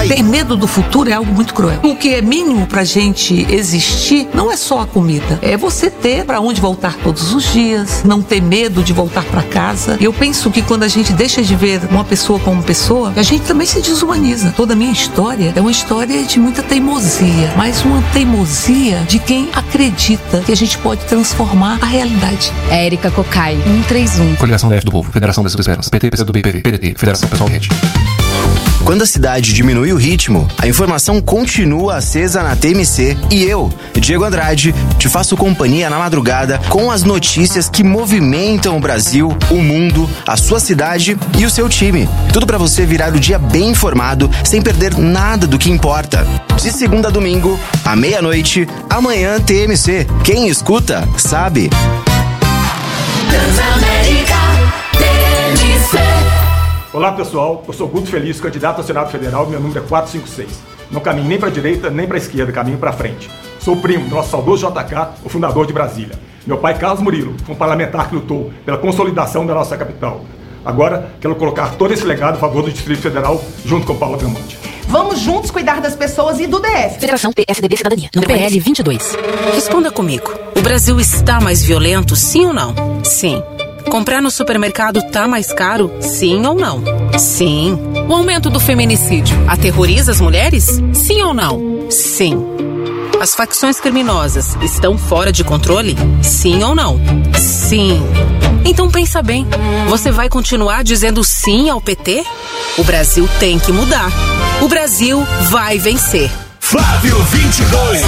Ter medo do futuro é algo muito cruel. O que é mínimo pra gente existir não é só a comida. É você ter pra onde voltar todos os dias, não ter medo de voltar pra casa. Eu penso que quando a gente deixa de ver uma pessoa como pessoa, a gente também se desumaniza. Toda a minha história é uma história de muita teimosia, mas uma teimosia de quem acredita que a gente pode transformar a realidade. Érica Cocai, 131. Coligação DF do Povo, Federação das Esperanças, PT, PCdoB, PDT, Federação Pessoal Rede. Quando a cidade diminui o ritmo, a informação continua acesa na TMC e eu, Diego Andrade, te faço companhia na madrugada com as notícias que movimentam o Brasil, o mundo, a sua cidade e o seu time. Tudo pra você virar o dia bem informado, sem perder nada do que importa. De segunda a domingo, à meia-noite, amanhã TMC. Quem escuta, sabe. Transamérica TMC. Olá pessoal, eu sou Guto Feliz, candidato ao Senado Federal e meu número é 456. Não caminho nem para a direita nem para a esquerda, caminho para frente. Sou primo do nosso saudoso JK, o fundador de Brasília. Meu pai Carlos Murilo foi um parlamentar que lutou pela consolidação da nossa capital. Agora quero colocar todo esse legado a favor do Distrito Federal junto com Paulo Agramonte. Vamos juntos cuidar das pessoas e do DF. Federação PSDB Cidadania, número PL 22. Responda comigo. O Brasil está mais violento, sim ou não? Sim. Comprar no supermercado tá mais caro? Sim ou não? Sim. O aumento do feminicídio aterroriza as mulheres? Sim ou não? Sim. As facções criminosas estão fora de controle? Sim ou não? Sim. Então pensa bem, você vai continuar dizendo sim ao PT? O Brasil tem que mudar. O Brasil vai vencer. Flávio 22.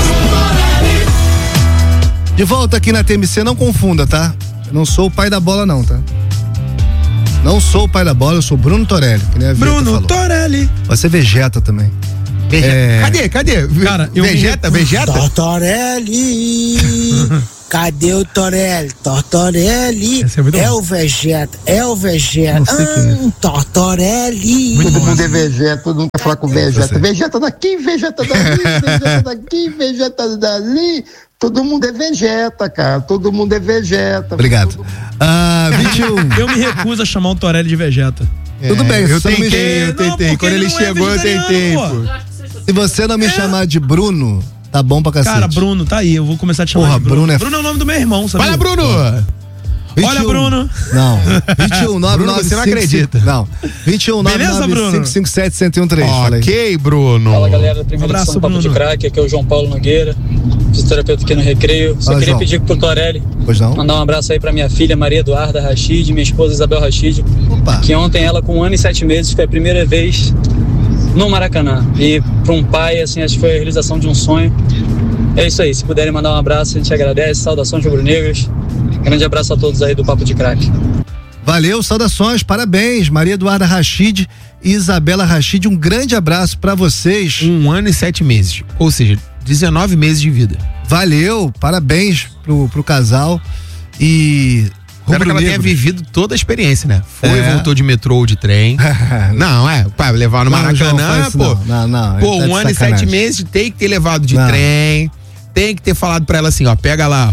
De volta aqui na TMC, não confunda, tá? Eu não sou o pai da bola não, tá? Não sou o pai da bola, eu sou Bruno Torelli. Que nem a Bruno Torelli. Você Vegeta também. Cadê? Cara, Vegeta? Torelli. Cadê o Torelli? Torelli é o Vegeta. Torelli. Todo mundo é Vegeta, todo mundo quer falar com Vegeta. Vegeta daqui, Vegeta dali, Vegeta daqui, Vegeta dali. Todo mundo é Vegeta, cara. Todo mundo é Vegeta. Obrigado. 21. Eu me recuso a chamar o Torelli de Vegeta. Tudo bem, eu tentei. Quando ele chegou, eu tentei, pô. Se você não me chamar de Bruno, tá bom pra cacete. Cara, Bruno, tá aí. Eu vou começar a te chamar de Bruno. Bruno é o nome do meu irmão, sabe? Olha, Bruno! 21, olha, Bruno. Não. 21, 9, Bruno, 9, você não 5, acredita. Não. 21, 9, Beleza, 9, Bruno? 5, 5, 7, 101, Ok, Bruno. Fala, galera, primeira edição do Papo de Craque, aqui é o João Paulo Nogueira, fisioterapeuta aqui no Recreio. Só queria pedir pro Torelli mandar um abraço aí pra minha filha Maria Eduarda Rachid, minha esposa Isabel Rachid, que ontem ela com 1 ano e 7 meses foi a primeira vez no Maracanã. E para um pai, assim, acho que foi a realização de um sonho. É isso aí, se puderem mandar um abraço, a gente agradece. Saudações rubro-negras. Grande abraço a todos aí do Papo de Craque. Valeu, saudações, parabéns, Maria Eduarda Rachid e Isabela Rachid, um grande abraço pra vocês. 1 ano e 7 meses, ou seja, 19 meses de vida. Valeu, parabéns pro casal e... Espero que ela tenha vivido toda a experiência, né? Voltou de metrô ou de trem. Não, pra levar no Maracanã, pô. Não. Pô, 1 ano e 7 meses, tem que ter levado de trem, tem que ter falado pra ela assim, ó, pega lá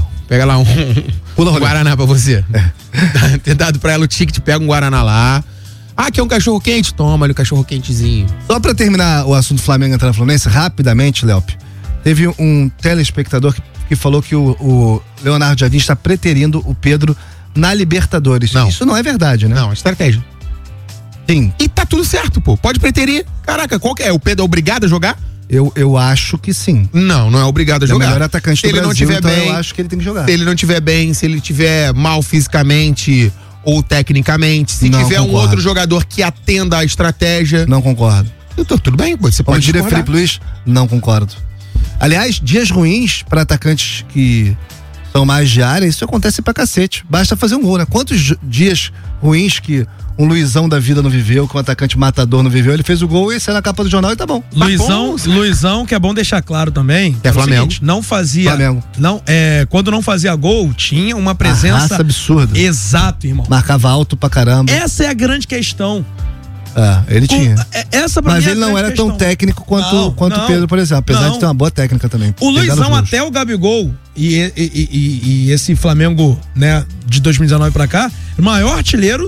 um Guaraná pra você. Ter dado pra ela o ticket, pega um Guaraná lá. Ah, quer um cachorro quente? Toma ali o cachorro quentezinho. Só pra terminar o assunto Flamengo entrando na Fluminense, rapidamente, Léop, teve um telespectador que falou que o Leonardo Jardim está preterindo o Pedro na Libertadores. Não. Isso não é verdade, né? Não, é estratégia. Sim. E tá tudo certo, pô. Pode preterir. Caraca, qual que é? O Pedro é obrigado a jogar? Eu acho que sim. Não é obrigado a jogar. É o melhor atacante do Brasil, não tiver então bem, eu acho que ele tem que jogar. Se ele não tiver bem, se ele tiver mal fisicamente ou tecnicamente, se não tiver concordo. um outro jogador que atenda a estratégia. Não concordo. Então, tudo bem, você pode dizer Felipe Luiz, não concordo. Aliás, dias ruins para atacantes que são mais de área, isso acontece pra cacete. Basta fazer um gol, né? Quantos dias ruins que um Luizão da vida não viveu, que um atacante matador não viveu, ele fez o gol e saiu na capa do jornal e tá bom. Luizão, que é bom deixar claro também. É Flamengo. Seguinte, não fazia. Flamengo. Quando não fazia gol, tinha uma presença. Raça absurda. Exato, irmão. Marcava alto pra caramba. Essa é a grande questão. Ele tinha. Mas ele não era tão técnico quanto o Pedro, por exemplo. Apesar de ter uma boa técnica também. O Luizão, até o Gabigol e esse Flamengo, né, de 2019 pra cá, o maior artilheiro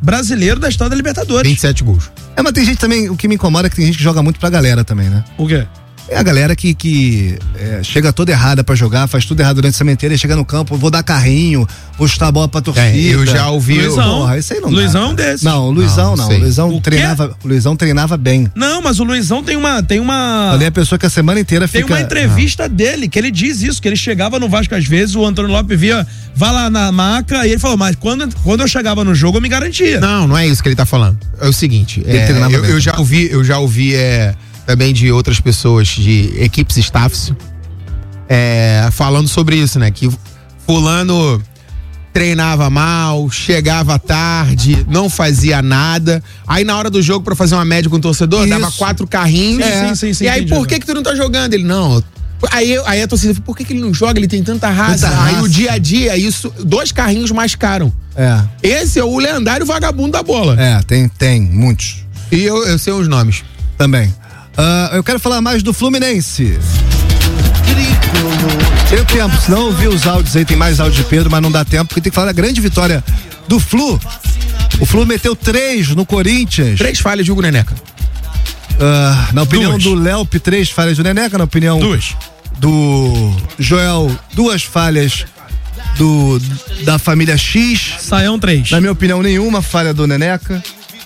brasileiro da história da Libertadores. 27 gols. Mas tem gente também, o que me incomoda é que tem gente que joga muito pra galera também, né? O quê? É a galera que chega toda errada pra jogar, faz tudo errado durante a sementeira e chega no campo, vou dar carrinho, vou chutar a bola pra torcida. Eu já ouvi. Luizão. Isso aí não Luizão é um desses. Não, o Luizão não. O Luizão treinava bem. Não, mas o Luizão tem uma... Ali a pessoa que a semana inteira fica... Tem uma entrevista dele, que ele diz isso, que ele chegava no Vasco às vezes, o Antônio Lopes via, vai lá na maca, e ele falou, mas quando eu chegava no jogo, eu me garantia. Não é isso que ele tá falando. É o seguinte, eu já ouvi também de outras pessoas, de equipes staffs, falando sobre isso, né? Que fulano treinava mal, chegava tarde, não fazia nada. Aí na hora do jogo, pra fazer uma média com o torcedor, dava 4 carrinhos. Sim, e aí, por que tu não tá jogando? Ele, não. Aí a torcida, por que ele não joga? Ele tem tanta raça. Aí o dia a dia, 2 carrinhos mascaram. Esse é o lendário vagabundo da bola. Tem muitos. E eu sei os nomes. Também. Eu quero falar mais do Fluminense. Tenho tempo, senão eu vi os áudios aí, tem mais áudio de Pedro, mas não dá tempo, porque tem que falar da grande vitória do Flu. O Flu meteu 3 no Corinthians. 3 falhas de Hugo Neneca. Na opinião do Léo, 3 falhas do Neneca, na opinião 2 do Joel, 2 falhas da família X. Saião 3. Na minha opinião, nenhuma falha do Neneca.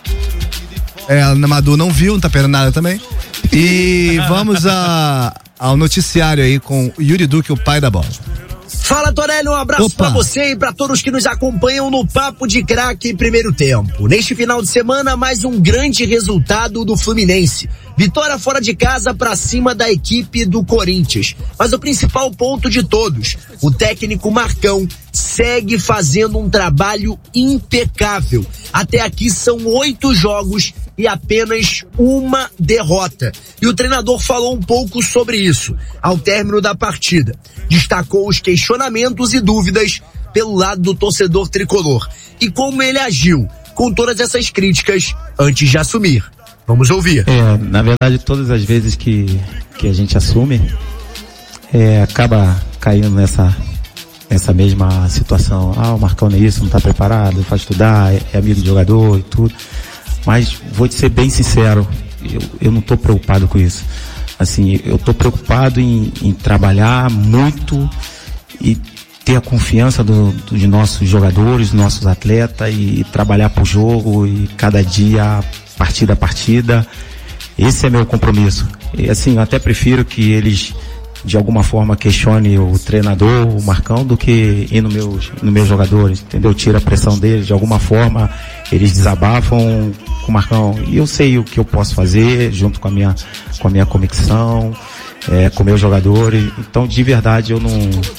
Madu não viu, não tá perdendo nada também. E vamos ao noticiário aí com o Yuri Duque, o pai da bola. Fala, Torelli, um abraço pra você e pra todos que nos acompanham no Papo de Craque Primeiro Tempo. Neste final de semana, mais um grande resultado do Fluminense. Vitória fora de casa pra cima da equipe do Corinthians. Mas o principal ponto de todos, o técnico Marcão segue fazendo um trabalho impecável. Até aqui são 8 jogos e apenas 1 derrota. E o treinador falou um pouco sobre isso ao término da partida. Destacou os questionamentos e dúvidas pelo lado do torcedor tricolor e como ele agiu com todas essas críticas antes de assumir. Vamos ouvir. Na verdade, todas as vezes que a gente assume, acaba caindo nessa mesma situação. O Marcão não é isso, não está preparado, faz estudar, é amigo do jogador e tudo. Mas vou te ser bem sincero, eu não estou preocupado com isso. Assim, eu estou preocupado em trabalhar muito e ter a confiança dos nossos jogadores, dos nossos atletas e trabalhar pro jogo e cada dia, partida a partida. Esse é meu compromisso. E assim, eu até prefiro que eles de alguma forma questionem o treinador, o Marcão, do que ir nos meus jogadores, entendeu? Tira a pressão deles, de alguma forma eles desabafam com o Marcão e eu sei o que eu posso fazer junto com a minha comissão, com meus jogadores. Então, de verdade, eu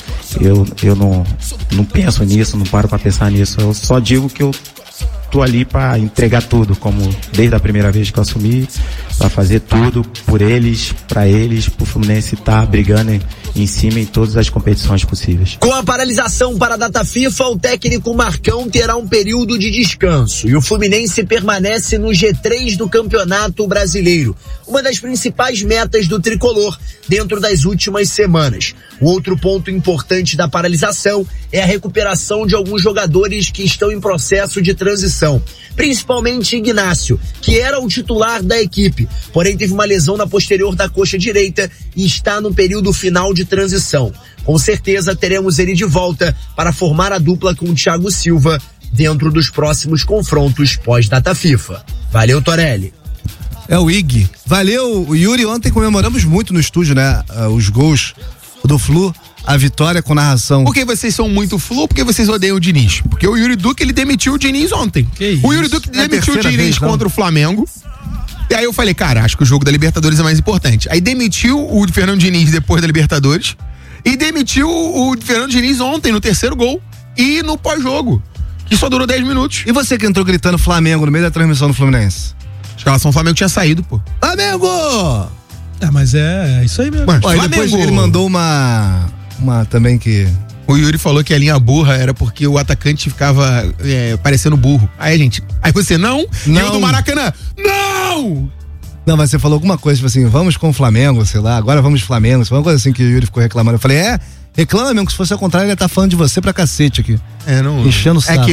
não penso nisso, não paro para pensar nisso. Eu só digo que eu tô ali para entregar tudo, como desde a primeira vez que eu assumi, para fazer tudo por eles, para eles, pro Fluminense estar brigando em cima em todas as competições possíveis. Com a paralisação para a data FIFA, o técnico Marcão terá um período de descanso e o Fluminense permanece no G3 do Campeonato Brasileiro, uma das principais metas do tricolor dentro das últimas semanas. O outro ponto importante da paralisação é a recuperação de alguns jogadores que estão em processo de transição, principalmente Ignácio, que era o titular da equipe, porém teve uma lesão na posterior da coxa direita e está no período final de transição. Com certeza teremos ele de volta para formar a dupla com o Thiago Silva dentro dos próximos confrontos pós-data FIFA. Valeu, Torelli. O Ig. Valeu, Yuri. Ontem comemoramos muito no estúdio, né? Os gols do Flu, a vitória com narração. Porque vocês são muito Flu, porque vocês odeiam o Diniz. Porque o Yuri Duque, ele demitiu o Diniz ontem. O Yuri Duque demitiu o Diniz contra o Flamengo. E aí eu falei, cara, acho que o jogo da Libertadores é mais importante. Aí demitiu o Fernando Diniz depois da Libertadores e demitiu o Fernando Diniz ontem no 3º gol e no pós-jogo, que só durou 10 minutos. E você que entrou gritando Flamengo no meio da transmissão do Fluminense? A escalação do Flamengo tinha saído, pô. Flamengo! Mas é isso aí mesmo. Mano, depois ele mandou uma também que... O Yuri falou que a linha burra era porque o atacante ficava parecendo burro. Aí você, não. E eu do Maracanã, não! Não, mas você falou alguma coisa, tipo assim, vamos com o Flamengo, sei lá, agora vamos Flamengo. Foi uma coisa assim que o Yuri ficou reclamando. Eu falei, reclama mesmo, que se fosse ao contrário, ele ia estar falando de você pra cacete aqui. Não. Enchendo o saco.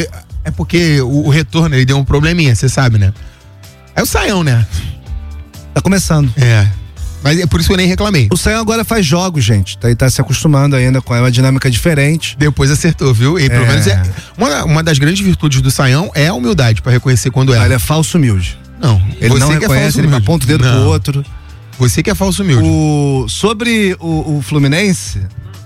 É porque o retorno, ele deu um probleminha, você sabe, né? É o Saião, né? Tá começando. É. Mas é por isso que eu nem reclamei. O Saião agora faz jogos, gente. Ele tá se acostumando ainda com uma dinâmica diferente. Depois acertou, viu? E pelo menos uma das grandes virtudes do Saião é a humildade, pra reconhecer quando é. Ele é falso humilde. Não, ele não reconhece, ele aponta o dedo pro outro. Você que é falso humilde. Sobre o Fluminense,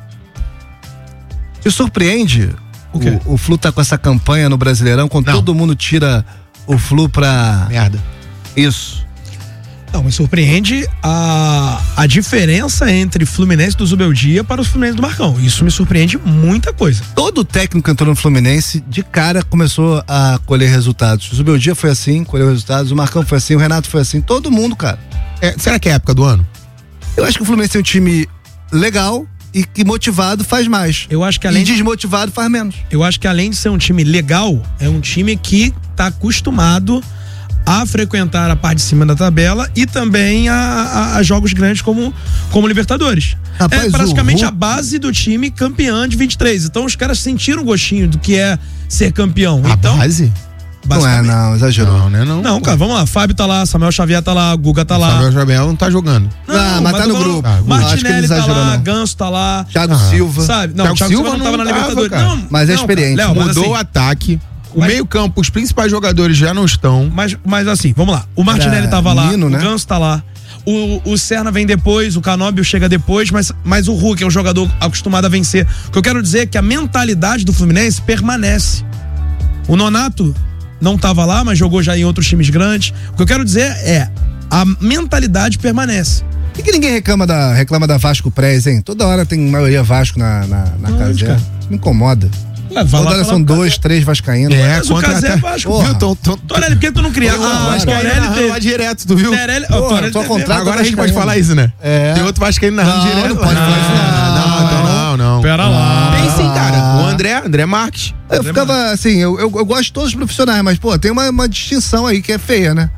te surpreende o Flu tá com essa campanha no Brasileirão, quando todo mundo tira o Flu pra... Merda. Isso. Não, me surpreende a diferença entre Fluminense do Zubeldia para os Fluminense do Marcão. Isso me surpreende muita coisa. Todo técnico que entrou no Fluminense, de cara, começou a colher resultados. O Zubeldia foi assim, colheu resultados. O Marcão foi assim, o Renato foi assim. Todo mundo, cara. Será que é a época do ano? Eu acho que o Fluminense é um time legal e que motivado faz mais. Eu acho que e desmotivado faz menos. Eu acho que além de ser um time legal, é um time que tá acostumado a frequentar a parte de cima da tabela e também a jogos grandes como Libertadores. Rapaz, é praticamente a base do time campeão de 23. Então os caras sentiram o gostinho do que é ser campeão. Então, base? Não, exagerou. Não, cara, vamos lá. Fábio tá lá, Samuel Xavier tá lá, Guga tá lá. Samuel Xavier não tá jogando. Não, mas tá no grupo. Martinelli tá lá, Ganso tá lá. Thiago Silva. Sabe? Não, Thiago Silva não tava na Libertadores. Não, mas é experiente. Léo, mudou o ataque. O meio-campo, os principais jogadores já não estão. Mas assim, vamos lá. O Martinelli tava lá, o Ganso tá lá. O Serna vem depois, o Canóbio chega depois, mas o Hulk é um jogador acostumado a vencer. O que eu quero dizer é que a mentalidade do Fluminense permanece. O Nonato não tava lá, mas jogou já em outros times grandes. O que eu quero dizer é, a mentalidade permanece. Por que ninguém reclama da Vasco Prez, hein? Toda hora tem maioria Vasco na casa dela. Me incomoda. Toda hora são 2, 3 vascaínos. Mas o Casé é Vasco. Torelli, por que tu não cria? Torelli teve lá direto, tu viu? Agora a gente pode falar isso, né? Tem outro vascaíno narrando direto. Não pode falar isso, não. Pera lá. Tem sim, cara. O André Marques. Eu ficava assim, eu gosto de todos os profissionais, mas, pô, tem uma distinção aí que é feia, né?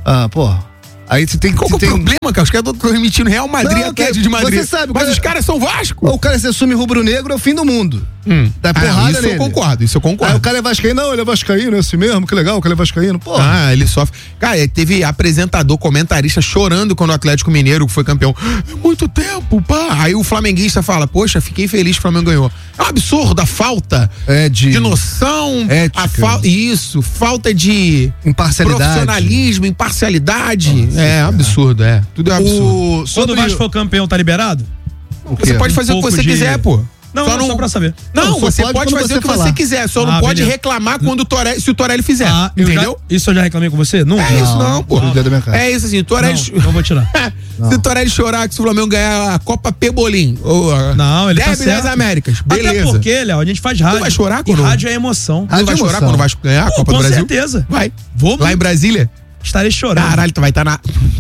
Aí você tem que. Qual que é o problema, cara? Os caras estão emitindo Real Madrid, Atlético de Madrid. Você sabe, mas os caras são Vasco. O cara se assume rubro-negro é o fim do mundo. Dá porrada isso nele. Isso eu concordo. Aí o cara é vascaíno, não, ele é vascaíno, é assim mesmo, que legal, que ele é vascaíno. Pô. Ele sofre. Cara, teve apresentador, comentarista chorando quando o Atlético Mineiro foi campeão. É muito tempo, pá. Aí o flamenguista fala, poxa, fiquei feliz que o Flamengo ganhou. É um absurdo a falta de noção, ética. Falta de imparcialidade. Profissionalismo, imparcialidade. É absurdo, tudo é absurdo. Quando o Vasco for campeão, tá liberado? Você pode fazer o que você quiser, pô. Não, só pra saber. Não, você pode fazer o que você quiser, só não pode reclamar quando se o Torelli fizer. Entendeu? Isso eu já reclamei com você? Não. É isso não, pô. É isso assim, o Torelli... Não vou tirar. Se o Torelli chorar que se o Flamengo ganhar a Copa Pebolim, não, ele tá certo. das Américas, beleza. Até porque, Léo, a gente faz rádio. Tu vai chorar quando... E rádio é emoção. Tu vai chorar quando o Vasco ganhar a Copa do Brasil? Com certeza. Vai. Lá em Brasília? Estarei chorando. Caralho, tu vai estar na...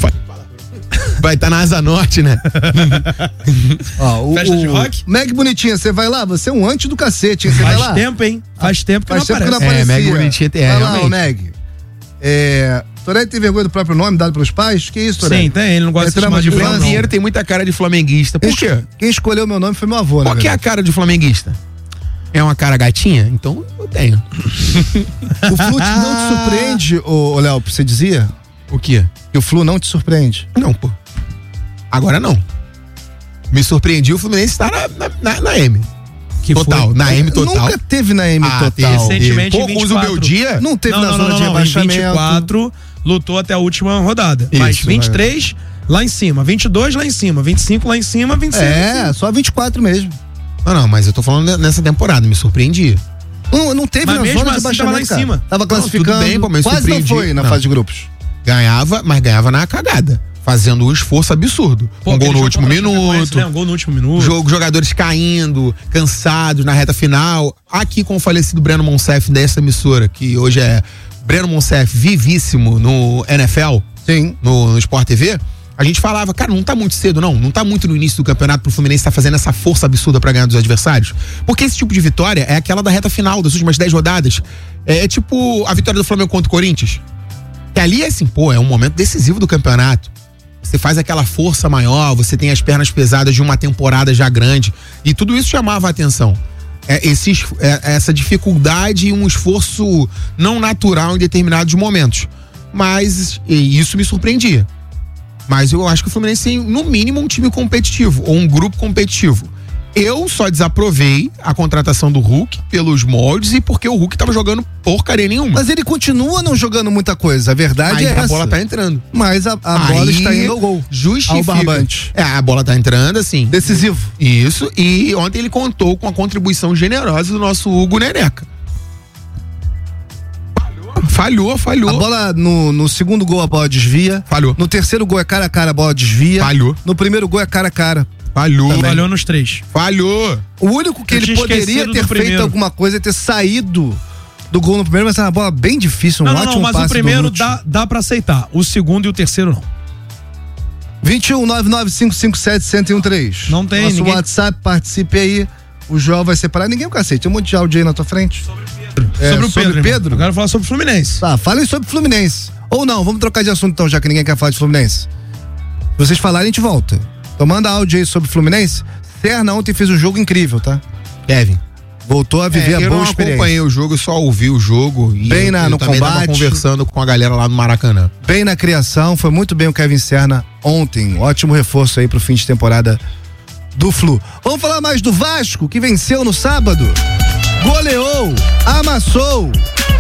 Vai estar na Asa Norte, né? Festa de rock? Meg Bonitinha, você vai lá? Você é um anti do cacete, hein? Você vai lá? Faz tempo, hein? Faz tempo que não aparece. Meg Bonitinha tem. Vai lá, Meg. Torelli tem vergonha do próprio nome dado pelos pais? Que isso, Torelli? Sim, tem. Ele não gosta de chamar de Léo Vieira tem muita cara de flamenguista. Por quê? Quem escolheu meu nome foi meu avô, né? Qual que é a cara de flamenguista? É uma cara gatinha? Então eu tenho. O Flu não te surpreende, Léo, você dizia? O quê? Que o Flu não te surpreende? Não, pô. Agora não. Me surpreendi o Fluminense estar na M. Que total, foi? Na M total. Nunca teve na M total. Recentemente, pouco usa o meu dia. Não teve na zona de rebaixamento. Em 24, lutou até a última rodada. Isso, mas 23, lá em cima. 22, lá em cima. 25, lá em cima. 26, só 24 mesmo. Não, mas eu tô falando nessa temporada. Me surpreendi. Não teve mas na mesmo zona de assim, rebaixamento, tava lá em cima. Tava classificando. Tudo bem, mas quase não foi na fase de grupos. Ganhava, mas ganhava na cagada. Fazendo um esforço absurdo. Um gol no último minuto. Um gol no último minuto. Jogadores caindo, cansados na reta final. Aqui com o falecido Breno Monsef dessa emissora, que hoje é Breno Monsef, vivíssimo no NFL. Sim. No Sport TV. A gente falava, cara, não tá muito cedo, não. Não tá muito no início do campeonato pro Fluminense estar fazendo essa força absurda pra ganhar dos adversários. Porque esse tipo de vitória é aquela da reta final, das últimas 10 rodadas. É tipo a vitória do Flamengo contra o Corinthians. Que ali é assim, é um momento decisivo do campeonato. Você faz aquela força maior, você tem as pernas pesadas de uma temporada já grande. E tudo isso chamava a atenção. essa dificuldade e um esforço não natural em determinados momentos. Mas isso me surpreendia. Mas eu acho que o Fluminense tem, no mínimo, um time competitivo, ou um grupo competitivo. Eu só desaprovei a contratação do Hulk pelos moldes e porque o Hulk tava jogando porcaria nenhuma. Mas ele continua não jogando muita coisa, a verdade é essa. A bola tá entrando. Mas a bola está indo ao gol. Justifica. Ao barbante. A bola tá entrando, assim. Decisivo. Isso, e ontem ele contou com a contribuição generosa do nosso Hugo Neneca. Falhou. A bola no segundo gol a bola desvia. Falhou. No terceiro gol é cara a cara, a bola desvia. Falhou. No primeiro gol é cara a cara. Falhou nos 3. Falhou. O único que ele poderia ter feito alguma coisa é ter saído do gol no primeiro, mas é uma bola bem difícil, ótimo passe. Mas o primeiro dá pra aceitar. O segundo e o terceiro não. 21-99557-1013. Não tem Nosso ninguém. WhatsApp, participe aí. O Joel vai separar. Ninguém é o cacete. Tem um monte de áudio aí na tua frente. Sobre o Pedro. Eu quero falar sobre o Fluminense. Tá, falem sobre o Fluminense. Ou não, vamos trocar de assunto então, já que ninguém quer falar de Fluminense. Se vocês falarem, a gente volta. Então manda áudio aí sobre o Fluminense. Serna ontem fez um jogo incrível, tá? Kevin. Voltou a viver a boa experiência. Eu não acompanhei o jogo, eu só ouvi o jogo. E bem no também combate. Tava conversando com a galera lá no Maracanã. Bem na criação, foi muito bem o Kevin Serna ontem. Ótimo reforço aí pro fim de temporada do Flu. Vamos falar mais do Vasco, que venceu no sábado. Goleou, amassou.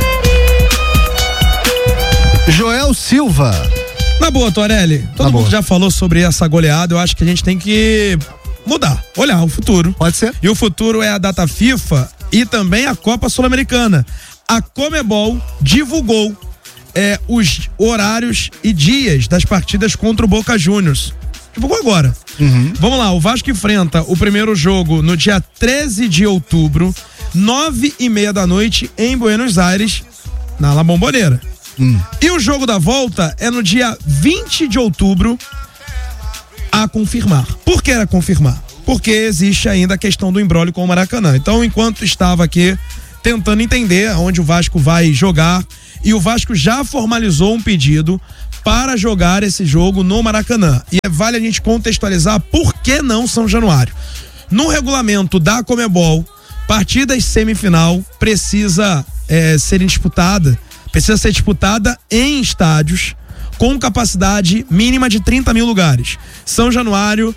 Joel Silva. Na boa, Torelli, todo mundo já falou sobre essa goleada, eu acho que a gente tem que mudar, olhar o futuro. Pode ser. E o futuro é a data FIFA e também a Copa Sul-Americana. A Conmebol divulgou os horários e dias das partidas contra o Boca Juniors. Divulgou agora. Vamos lá, o Vasco enfrenta o primeiro jogo no dia 13 de outubro, 9:30 da noite, em Buenos Aires, na La Bombonera. E o jogo da volta é no dia 20 de outubro, a confirmar. Por que a confirmar? Porque existe ainda a questão do imbróglio com o Maracanã. Então, enquanto estava aqui tentando entender onde o Vasco vai jogar, e o Vasco já formalizou um pedido para jogar esse jogo no Maracanã. E vale a gente contextualizar por que não São Januário. No regulamento da Conmebol, partidas semifinal precisa ser disputada em estádios com capacidade mínima de 30 mil lugares. São Januário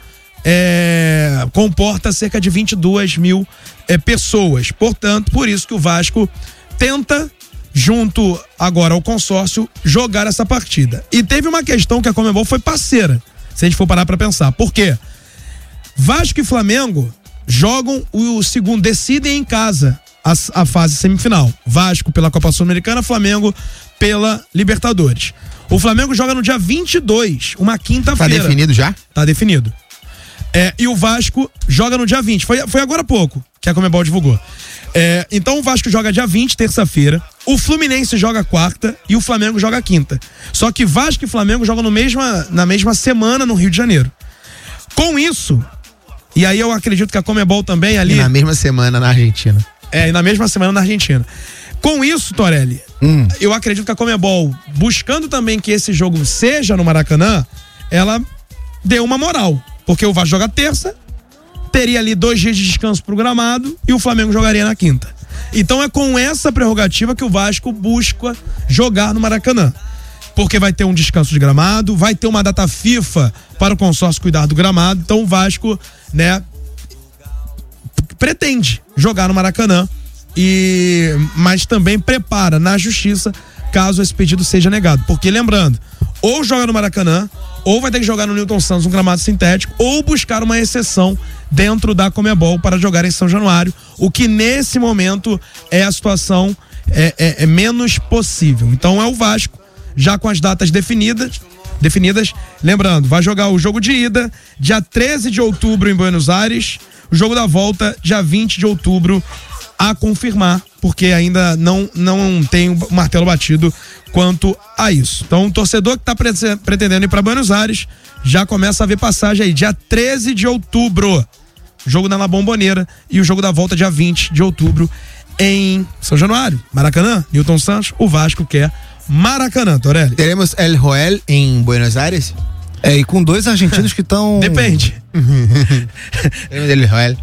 comporta cerca de 22 mil pessoas. Portanto, por isso que o Vasco tenta, junto agora ao consórcio, jogar essa partida. E teve uma questão que a Conmebol foi parceira, se a gente for parar pra pensar. Por quê? Vasco e Flamengo jogam o segundo, decidem em casa a fase semifinal. Vasco pela Copa Sul-Americana, Flamengo pela Libertadores. O Flamengo joga no dia 22, uma quinta-feira. Tá definido já? Tá definido. E o Vasco joga no dia 20. Foi agora há pouco que a Conmebol divulgou. Então o Vasco joga dia 20, terça-feira. O Fluminense joga quarta e o Flamengo joga quinta. Só que Vasco e Flamengo jogam na mesma semana no Rio de Janeiro. Com isso, e aí eu acredito que a Conmebol também ali... E na mesma semana na Argentina. E na mesma semana na Argentina. Com isso, Torelli, eu acredito que a Conmebol, buscando também que esse jogo seja no Maracanã, ela deu uma moral. Porque o Vasco joga terça, teria ali 2 dias de descanso pro gramado e o Flamengo jogaria na quinta. Então é com essa prerrogativa que o Vasco busca jogar no Maracanã. Porque vai ter um descanso de gramado, vai ter uma data FIFA para o consórcio cuidar do gramado. Então o Vasco, pretende jogar no Maracanã, mas também prepara na justiça caso esse pedido seja negado. Porque lembrando, ou joga no Maracanã, ou vai ter que jogar no Newton Santos, um gramado sintético, ou buscar uma exceção dentro da Conmebol para jogar em São Januário, o que nesse momento é a situação menos possível. Então é o Vasco, já com as datas definidas, lembrando, vai jogar o jogo de ida dia 13 de outubro em Buenos Aires, o jogo da volta dia 20 de outubro, a confirmar, porque ainda não tem o martelo batido quanto a isso. Então, o torcedor que está pretendendo ir para Buenos Aires já começa a ver passagem aí, dia 13 de outubro, jogo na La Bombonera, e o jogo da volta dia 20 de outubro em São Januário, Maracanã, Newton Santos. O Vasco quer Maracanã, Torelli. Teremos El Joel em Buenos Aires? E com 2 argentinos que estão... Depende. Teremos El Joel.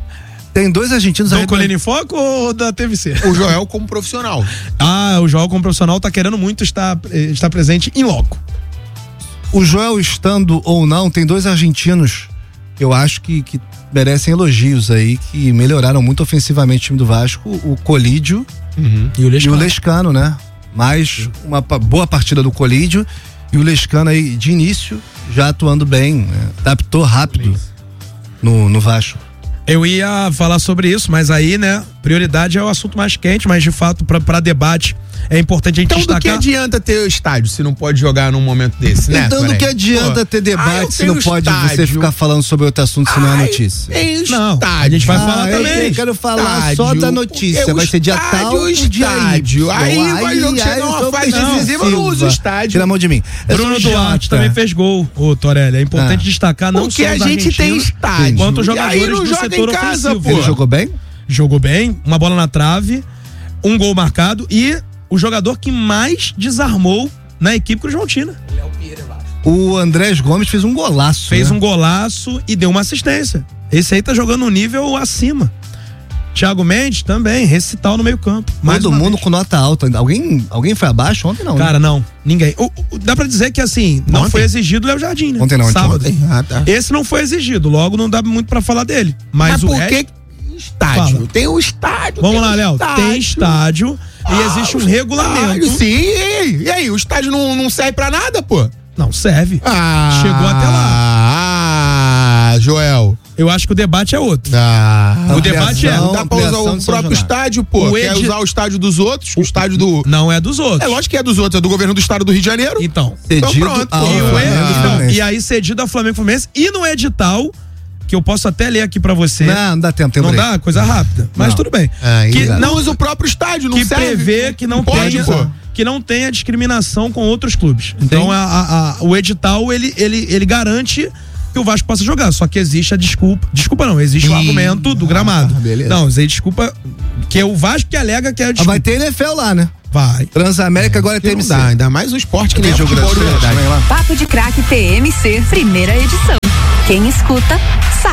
Tem 2 argentinos aí. Do Colina em Foco ou da TVC? O Joel como profissional. O Joel como profissional tá querendo muito estar presente em loco. O Joel estando ou não, tem 2 argentinos que eu acho que merecem elogios aí, que melhoraram muito ofensivamente o time do Vasco, o Colídio e o Lescano, né? Mais uma boa partida do Colídio e o Lescano aí de início já atuando bem, né? Adaptou rápido no Vasco. Eu ia falar sobre isso, mas aí, né, prioridade é o assunto mais quente, mas de fato, pra debate, é importante a gente destacar. Então do que adianta ter o estádio se não pode jogar num momento desse, né? Então do que adianta ter debate se não pode você ficar falando sobre outro assunto se não é notícia? Tem não, estádio. a gente vai falar também. Eu quero falar só da notícia, vai ser dia tal o estádio. Aí vai jogo chegar uma fase decisiva, não usa o estádio. Tira a mão de mim. Bruno Duarte também fez gol, Torelli. É importante destacar não porque só os a gente tem estádio. Quanto os jogadores do setor ofensivo. Ele jogou bem? Jogou bem, uma bola na trave, um gol marcado e o jogador que mais desarmou na equipe Cruzmaltina. O Andrés Gomes fez um golaço. Fez um golaço e deu uma assistência. Esse aí tá jogando um nível acima. Thiago Mendes também, recital no meio campo. Todo mundo com nota alta. Alguém foi abaixo ontem, não? Cara, não. Ninguém. Dá pra dizer que assim, não foi exigido o Léo Jardim, né? Ontem não, sábado. Ontem. Tá. Esse não foi exigido, logo não dá muito pra falar dele. Mas o por resto... que estádio? Fala. Tem o estádio. Vamos lá, Léo. Tem estádio e existe um regulamento. Sim, e aí? O estádio não serve pra nada, pô? Não, serve. Chegou até lá. Joel. Eu acho que o debate é outro. O debate não dá pra usar o próprio estádio, pô. Quer usar o estádio dos outros? O estádio do... Não é dos outros. É lógico que é dos outros, é do governo do estado do Rio de Janeiro. Então. Cedido pronto. E aí cedido ao Flamengo Fluminense. E no edital, que eu posso até ler aqui pra você. Não dá tempo. Não dá? Coisa rápida. Mas tudo bem. Que não usa o próprio estádio, não que serve. Prevê que não tenha... Que não tenha discriminação com outros clubes. Então o edital, ele garante que o Vasco possa jogar, só que existe a desculpa não, existe o argumento do gramado. Não, existe desculpa que é o Vasco que alega que é a desculpa. Vai ter NFL lá, né? Vai. Transamérica agora é TMC. Ainda mais um esporte que nem jogo da Papo de Craque TMC, primeira edição. Quem escuta, sabe.